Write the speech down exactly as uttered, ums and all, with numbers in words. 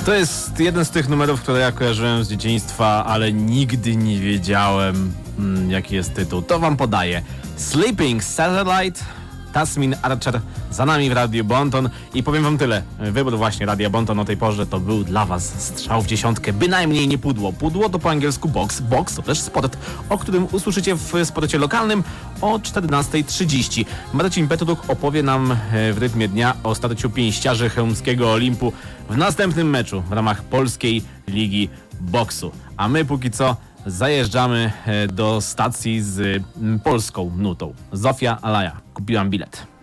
To jest jeden z tych numerów, które ja kojarzyłem z dzieciństwa, ale nigdy nie wiedziałem, mm, jaki jest tytuł. To wam podaję. Sleeping Satellite, Tasmin Archer, za nami w Radiu Bonton i powiem wam tyle. Wybór właśnie Radia Bonton o tej porze to był dla was strzał w dziesiątkę, bynajmniej nie pudło. Pudło to po angielsku box, box to też sport, o którym usłyszycie w sporcie lokalnym o czternasta trzydzieści. Marcin Petruk opowie nam w rytmie dnia o starciu pięściarzy chełmskiego Olimpu w następnym meczu w ramach Polskiej Ligi Boksu. A my póki co zajeżdżamy do stacji z polską nutą. Zofia Alaja. Kupiłam bilet.